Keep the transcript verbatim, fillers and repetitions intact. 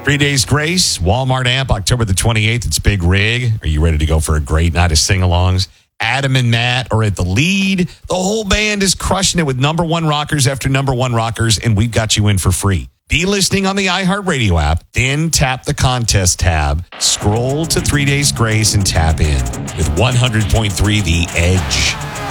Three Days Grace, Walmart Amp, October the twenty-eighth. It's Big Rig. Are you ready to go for a great night of sing-alongs? Adam and Matt are at the lead. The whole band is crushing it with number one rockers after number one rockers, and we've got you in for free. Be listening on the iHeartRadio app, then tap the contest tab, scroll to Three Days Grace, and tap in. With one hundred point three The Edge.